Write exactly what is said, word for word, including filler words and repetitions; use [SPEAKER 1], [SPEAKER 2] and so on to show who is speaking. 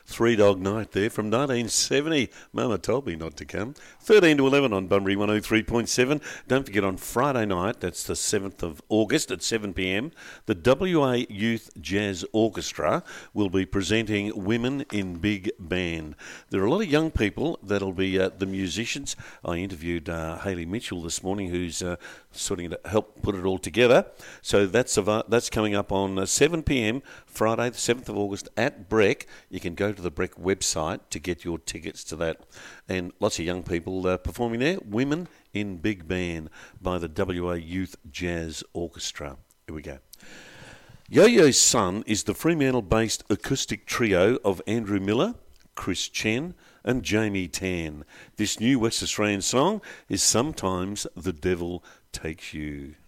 [SPEAKER 1] Three Dog Night there from nineteen seventy. Mama told me not to come. thirteen to eleven on Bunbury one oh three point seven. Don't forget on Friday night, that's the seventh of August at seven p m, the W A Youth Jazz Orchestra will be presenting Women in Big Band. There are a lot of young people that'll be uh, the musicians. I interviewed uh, Hayley Mitchell this morning, who's uh, sort of helped put it all together. So that's av- that's coming up on uh, seven p m, Friday the seventh of August at Breck. You can go to the Breck website to get your tickets to that. And lots of young people uh, performing there. Women in Big Band by the W A Youth Jazz Orchestra. Here we go. Yo-Yo's Son is the Fremantle-based acoustic trio of Andrew Miller, Chris Chen and Jamie Tan. This new West Australian song is Sometimes the Devil Takes You.